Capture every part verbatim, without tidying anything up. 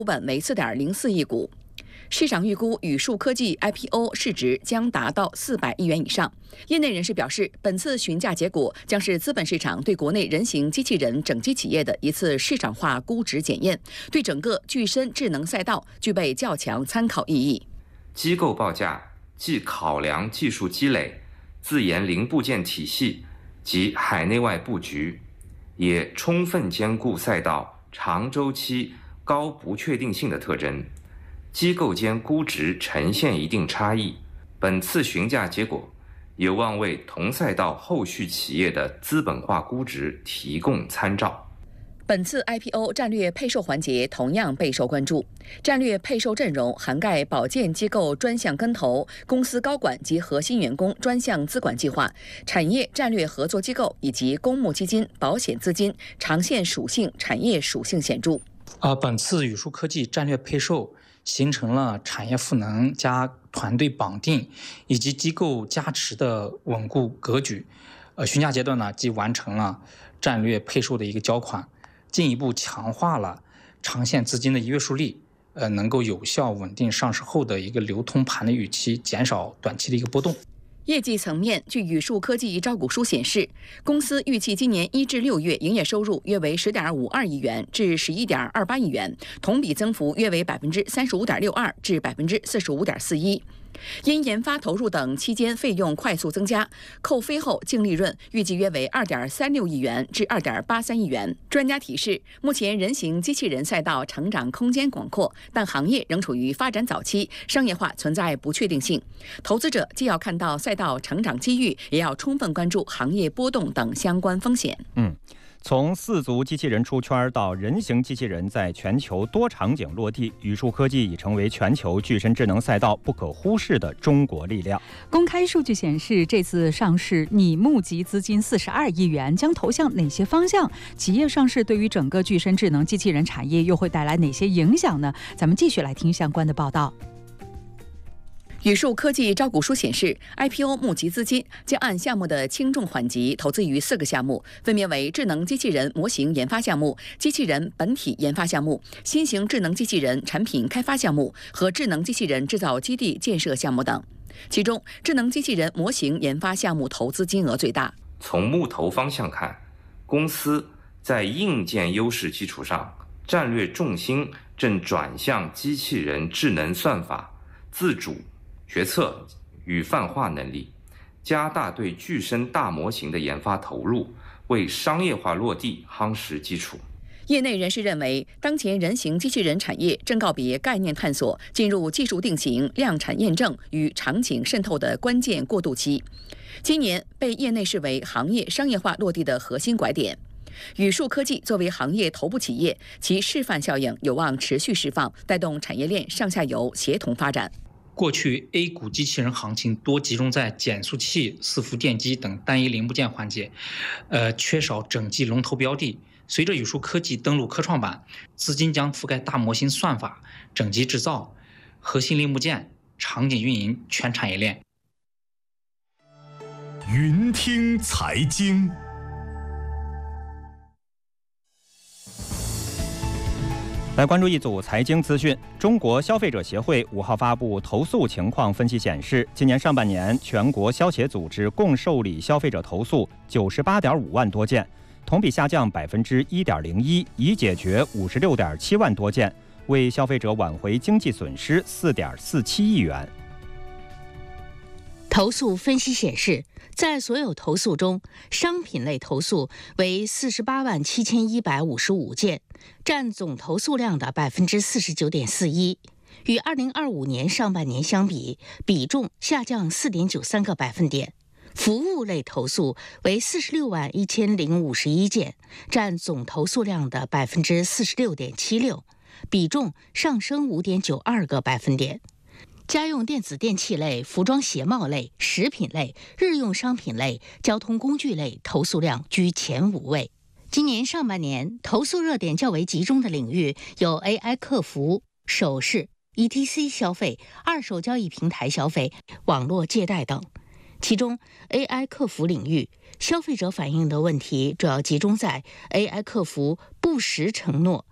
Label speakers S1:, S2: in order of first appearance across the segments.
S1: 股本为 四点零四亿股。市场预估宇树科技 I P O 市值将达到四百亿元以上。业内人士表示，本次询价结果将是资本市场对国内人形机器人整机企业的一次市场化估值检验，对整个具身智能赛道具备较强参考意义。
S2: 机构报价既考量技术积累、自研零部件体系及海内外布局，也充分兼顾赛道长周期、高不确定性的特征。机构间估值呈现一定差异，本次询价结果有望为同赛道后续企业的资本化估值提供参照。
S1: 本次 I P O 战略配售环节同样备受关注，战略配售阵容涵盖保荐机构专项跟投、公司高管及核心员工专项资管计划、产业战略合作机构以及公募基金、保险资金，长线属性、产业属性显著。
S3: 啊，本次宇树科技战略配售形成了产业赋能加团队绑定以及机构加持的稳固格局。呃，询价阶段呢，即完成了战略配售的一个交款，进一步强化了长线资金的约束力，呃，能够有效稳定上市后的一个流通盘的预期，减少短期的一个波动。
S1: 业绩层面，据宇树科技招股书显示，公司预计今年一至六月营业收入约为 十点五二亿元至 十一点二八亿元，同比增幅约为 百分之三十五点六二 至 百分之四十五点四一。因研发投入等期间费用快速增加，扣非后净利润预计约为 二点三六亿元至 二点八三亿元。专家提示，目前人形机器人赛道成长空间广阔，但行业仍处于发展早期，商业化存在不确定性。投资者既要看到赛道成长机遇，也要充分关注行业波动等相关风险。
S4: 嗯。从四足机器人出圈到人形机器人在全球多场景落地，宇树科技已成为全球具身智能赛道不可忽视的中国力量。
S5: 公开数据显示，这次上市拟募集资金四十二亿元，将投向哪些方向？企业上市对于整个具身智能机器人产业又会带来哪些影响呢？咱们继续来听相关的报道。
S1: 宇树科技招股书显示 ，I P O 募集资金将按项目的轻重缓急投资于四个项目，分别为智能机器人模型研发项目、机器人本体研发项目、新型智能机器人产品开发项目和智能机器人制造基地建设项目等。其中，智能机器人模型研发项目投资金额最大。
S2: 从募投方向看，公司在硬件优势基础上，战略重心正转向机器人智能算法、自主决策与泛化能力，加大对具身大模型的研发投入，为商业化落地夯实基础。
S1: 业内人士认为，当前人形机器人产业正告别概念探索，进入技术定型、量产验证与场景渗透的关键过渡期。今年被业内视为行业商业化落地的核心拐点。宇树科技作为行业头部企业，其示范效应有望持续释放，带动产业链上下游协同发展。
S3: 过去 A 股机器人行情多集中在减速器、伺服电机等单一零部件环节，呃，缺少整机龙头标的。随着宇树科技登陆科创板，资金将覆盖大模型算法、整机制造、核心零部件、场景运营全产业链。
S6: 云听财经。
S4: 来关注一组财经资讯。中国消费者协会五号发布投诉情况分析显示，今年上半年全国消协组织共受理消费者投诉九十八点五万多件，同比下降百分之一点零一，已解决五十六点七万多件，为消费者挽回经济损失四点四七亿元。
S7: 投诉分析显示，在所有投诉中，商品类投诉为四十八万七千一百五十五件，占总投诉量的百分之四十九点四一，与二零二五年上半年相比，比重下降四点九三个百分点。服务类投诉为四十六万一千零五十一件，占总投诉量的百分之四十六点七六，比重上升五点九二个百分点。家用电子电器类、服装鞋帽类、食品类、日用商品类、交通工具类投诉量居前五位。今年上半年，投诉热点较为集中的领域有 A I 客服、首饰、E T C 消费、二手交易平台消费、网络借贷等。其中 A I 客服领域，消费者反映的问题主要集中在 A I 客服不实承诺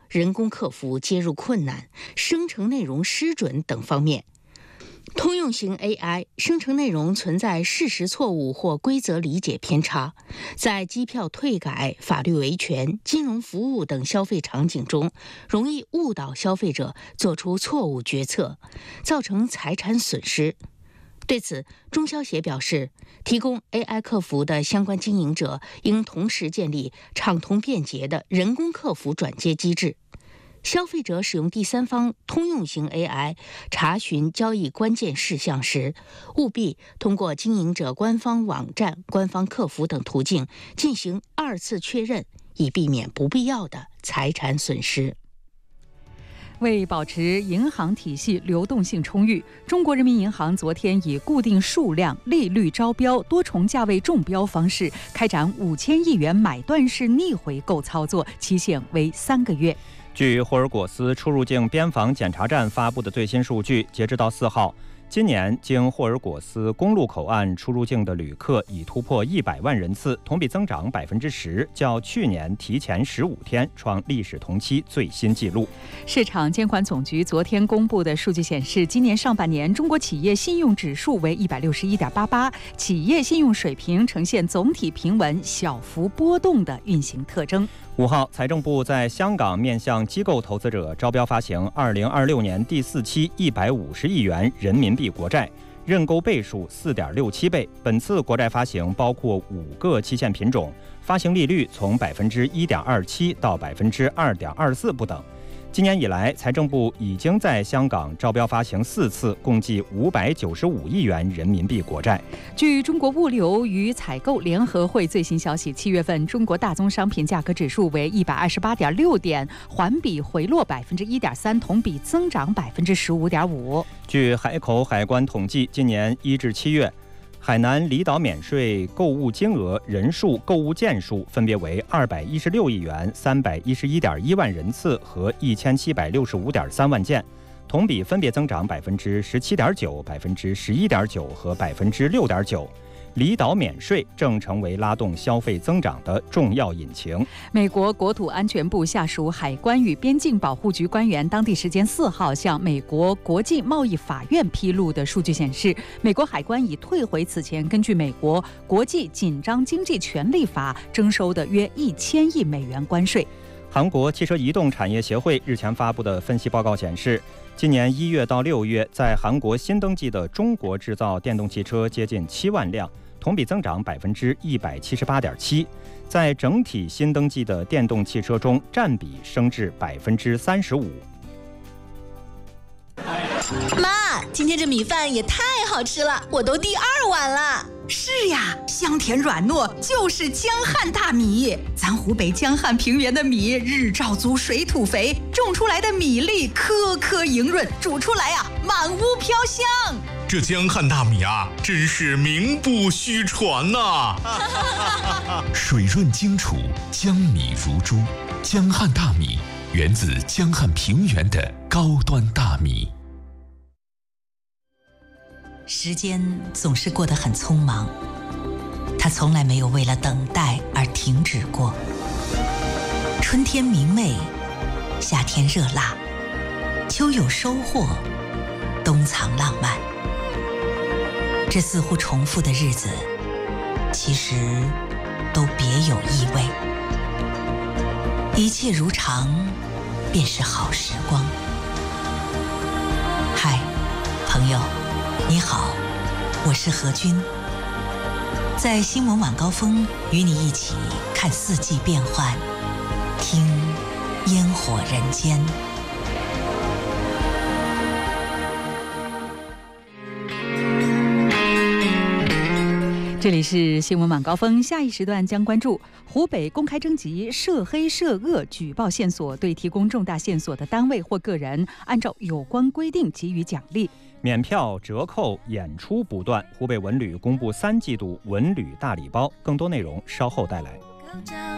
S7: 人工客服接入困难、生成内容失准等方面。通用型 A I 生成内容存在事实错误或规则理解偏差，在机票退改、法律维权、金融服务等消费场景中，容易误导消费者做出错误决策，造成财产损失。对此，中消协表示，提供 A I 客服的相关经营者应同时建立畅通便捷的人工客服转接机制。消费者使用第三方通用型 A I 查询交易关键事项时，务必通过经营者官方网站、官方客服等途径进行二次确认，以避免不必要的财产损失。
S5: 为保持银行体系流动性充裕，中国人民银行昨天以固定数量、利率招标、多重价位中标方式开展五千亿元买断式逆回购操作，期限为三个月。
S4: 据霍尔果斯出入境边防检查站发布的最新数据，截至到四号，今年经霍尔果斯公路口岸出入境的旅客已突破一百万人次，同比增长百分之十，较去年提前十五天，创历史同期最新纪录。
S5: 市场监管总局昨天公布的数据显示，今年上半年中国企业信用指数为一百六十一点八八，企业信用水平呈现总体平稳、小幅波动的运行特征。
S4: 五号，财政部在香港面向机构投资者招标发行二零二六年第四期一百五十亿元人民币国债，认购倍数四点六七倍。本次国债发行包括五个期限品种，发行利率从百分之一点二七到百分之二点二四不等。今年以来，财政部已经在香港招标发行四次，共计五百九十五亿元人民币国债。
S5: 据中国物流与采购联合会最新消息，七月份中国大宗商品价格指数为一百二十八点六点，环比回落百分之一点三，同比增长百分之十五点五。
S4: 据海口海关统计，今年一至七月，海南离岛免税购物金额、人数、购物件数分别为二百一十六亿元、三百一十一点一万人次和一千七百六十五点三万件，同比分别增长百分之十七点九、百分之十一点九和百分之六点九。离岛免税正成为拉动消费增长的重要引擎。
S5: 美国国土安全部下属海关与边境保护局官员当地时间四号向美国国际贸易法院披露的数据显示，美国海关已退回此前根据美国国际紧张经济权利法征收的约一千亿美元关税。
S4: 韩国汽车移动产业协会日前发布的分析报告显示，今年一月到六月，在韩国新登记的中国制造电动汽车接近七万辆，同比增长百分之一百七十八点七，在整体新登记的电动汽车中占比升至百分之三十五。
S8: 妈，今天这米饭也太好吃了，我都第二碗了。
S9: 是呀，香甜软糯，就是江汉大米。咱湖北江汉平原的米日照足，水土肥，种出来的米粒颗颗莹润，煮出来啊满屋飘香。
S6: 这江汉大米啊，真是名不虚传呐、啊！水润精储，江米如珠。江汉大米源自江汉平原的高端大米。
S10: 时间总是过得很匆忙，它从来没有为了等待而停止过。春天明媚，夏天热辣，秋有收获，冬藏浪漫。这似乎重复的日子，其实都别有意味。一切如常，便是好时光。嗨，朋友。你好，我是何君，在新闻晚高峰与你一起看四季变幻，听烟火人间。
S5: 这里是新闻晚高峰，下一时段将关注湖北公开征集涉黑涉恶举报线索，对提供重大线索的单位或个人，按照有关规定给予奖励。
S4: 免票、折扣、演出不断。湖北文旅公布三季度文旅大礼包，更多内容稍后带来。